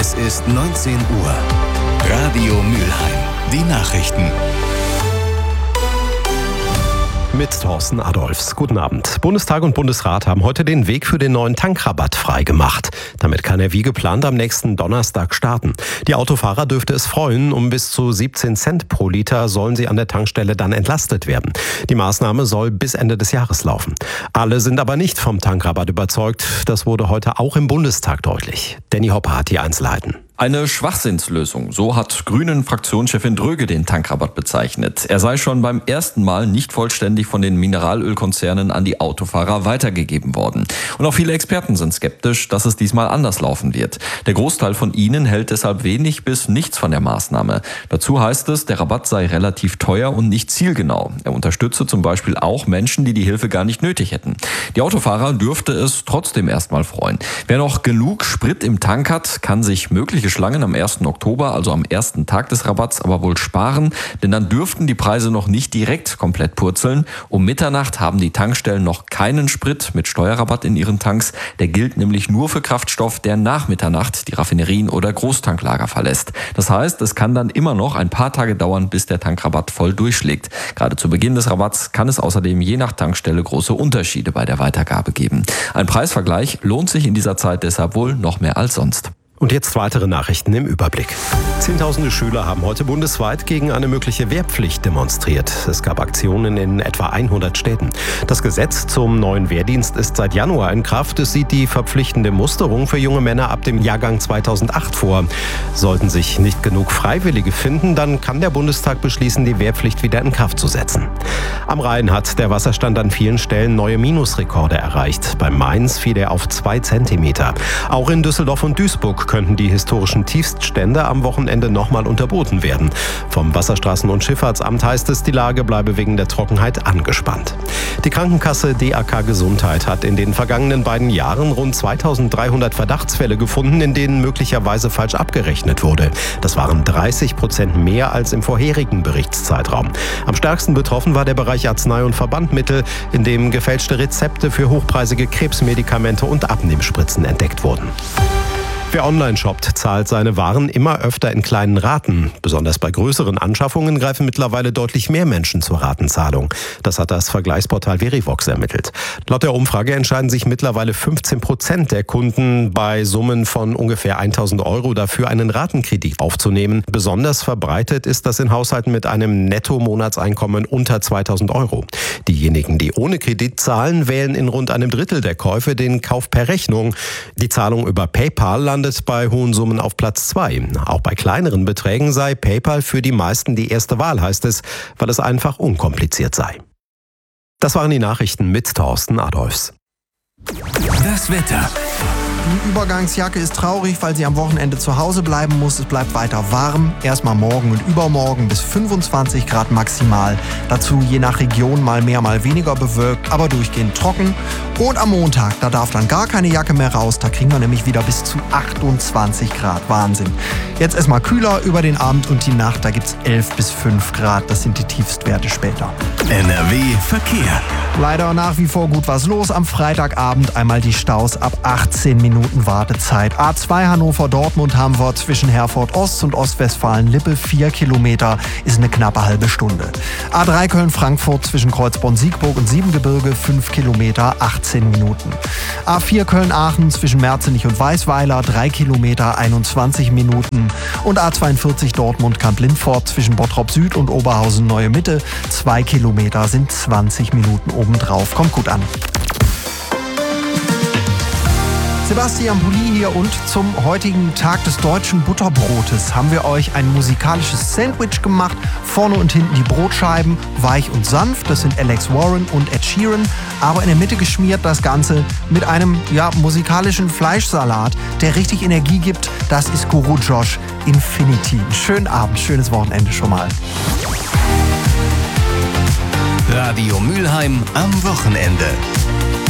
Es ist 19 Uhr. Radio Mülheim. Die Nachrichten. Mit Thorsten Adolphs. Guten Abend. Bundestag und Bundesrat haben heute den Weg für den neuen Tankrabatt freigemacht. Damit kann er wie geplant am nächsten Donnerstag starten. Die Autofahrer dürfte es freuen. Um bis zu 17 Cent pro Liter sollen sie an der Tankstelle dann entlastet werden. Die Maßnahme soll bis Ende des Jahres laufen. Alle sind aber nicht vom Tankrabatt überzeugt. Das wurde heute auch im Bundestag deutlich. Danny Hopper hat die Einzelheiten. Eine Schwachsinnslösung, so hat Grünen-Fraktionschefin Dröge den Tankrabatt bezeichnet. Er sei schon beim ersten Mal nicht vollständig von den Mineralölkonzernen an die Autofahrer weitergegeben worden. Und auch viele Experten sind skeptisch, dass es diesmal anders laufen wird. Der Großteil von ihnen hält deshalb wenig bis nichts von der Maßnahme. Dazu heißt es, der Rabatt sei relativ teuer und nicht zielgenau. Er unterstütze zum Beispiel auch Menschen, die die Hilfe gar nicht nötig hätten. Die Autofahrer dürfte es trotzdem erstmal freuen. Wer noch genug Sprit im Tank hat, kann sich mögliche Schlangen am 1. Oktober, also am ersten Tag des Rabatts, aber wohl sparen, denn dann dürften die Preise noch nicht direkt komplett purzeln. Um Mitternacht haben die Tankstellen noch keinen Sprit mit Steuerrabatt in ihren Tanks. Der gilt nämlich nur für Kraftstoff, der nach Mitternacht die Raffinerien oder Großtanklager verlässt. Das heißt, es kann dann immer noch ein paar Tage dauern, bis der Tankrabatt voll durchschlägt. Gerade zu Beginn des Rabatts kann es außerdem je nach Tankstelle große Unterschiede bei der Weitergabe geben. Ein Preisvergleich lohnt sich in dieser Zeit deshalb wohl noch mehr als sonst. Und jetzt weitere Nachrichten im Überblick. Zehntausende Schüler haben heute bundesweit gegen eine mögliche Wehrpflicht demonstriert. Es gab Aktionen in etwa 100 Städten. Das Gesetz zum neuen Wehrdienst ist seit Januar in Kraft. Es sieht die verpflichtende Musterung für junge Männer ab dem Jahrgang 2008 vor. Sollten sich nicht genug Freiwillige finden, dann kann der Bundestag beschließen, die Wehrpflicht wieder in Kraft zu setzen. Am Rhein hat der Wasserstand an vielen Stellen neue Minusrekorde erreicht. Beim Main fiel er auf 2 Zentimeter. Auch in Düsseldorf und Duisburg könnten die historischen Tiefststände am Wochenende nochmal unterboten werden. Vom Wasserstraßen- und Schifffahrtsamt heißt es, die Lage bleibe wegen der Trockenheit angespannt. Die Krankenkasse DAK Gesundheit hat in den vergangenen beiden Jahren rund 2300 Verdachtsfälle gefunden, in denen möglicherweise falsch abgerechnet wurde. Das waren 30% mehr als im vorherigen Berichtszeitraum. Am stärksten betroffen war der Bereich Arznei- und Verbandmittel, in dem gefälschte Rezepte für hochpreisige Krebsmedikamente und Abnehmspritzen entdeckt wurden. Wer online shoppt, zahlt seine Waren immer öfter in kleinen Raten. Besonders bei größeren Anschaffungen greifen mittlerweile deutlich mehr Menschen zur Ratenzahlung. Das hat das Vergleichsportal Verivox ermittelt. Laut der Umfrage entscheiden sich mittlerweile 15% der Kunden bei Summen von ungefähr 1.000 Euro dafür, einen Ratenkredit aufzunehmen. Besonders verbreitet ist das in Haushalten mit einem Netto-Monatseinkommen unter 2.000 Euro. Diejenigen, die ohne Kredit zahlen, wählen in rund einem Drittel der Käufe den Kauf per Rechnung. Die Zahlung über PayPal landet bei hohen Summen auf Platz 2. Auch bei kleineren Beträgen sei PayPal für die meisten die erste Wahl, heißt es, weil es einfach unkompliziert sei. Das waren die Nachrichten mit Thorsten Adolphs. Das Wetter. Die Übergangsjacke ist traurig, weil sie am Wochenende zu Hause bleiben muss. Es bleibt weiter warm. Erstmal morgen und übermorgen bis 25 Grad maximal. Dazu je nach Region mal mehr, mal weniger bewölkt, aber durchgehend trocken. Und am Montag, da darf dann gar keine Jacke mehr raus. Da kriegen wir nämlich wieder bis zu 28 Grad. Wahnsinn. Jetzt erstmal kühler über den Abend und die Nacht. Da gibt's 11 bis 5 Grad. Das sind die Tiefstwerte später. NRW Verkehr. Leider nach wie vor gut was los. Am Freitagabend einmal die Staus ab 18 Minuten Wartezeit. A2 Hannover-Dortmund haben wir zwischen Herford-Ost und Ostwestfalen-Lippe 4 Kilometer, ist eine knappe halbe Stunde. A3 Köln-Frankfurt zwischen Kreuzborn-Siegburg und Siebengebirge 5 Kilometer, 18 Minuten. A4 Köln-Aachen zwischen Merzenich und Weißweiler 3 Kilometer, 21 Minuten. Und A42 Dortmund-Kamp-Lindfort zwischen Bottrop-Süd und Oberhausen-Neue Mitte 2 Kilometer, sind 20 Minuten obendrauf. Kommt gut an. Sebastian Pulli hier und zum heutigen Tag des deutschen Butterbrotes haben wir euch ein musikalisches Sandwich gemacht. Vorne und hinten die Brotscheiben, weich und sanft, das sind Alex Warren und Ed Sheeran. Aber in der Mitte geschmiert das Ganze mit einem musikalischen Fleischsalat, der richtig Energie gibt. Das ist Guru Josh Infinity. Schönen Abend, schönes Wochenende schon mal. Radio Mülheim am Wochenende.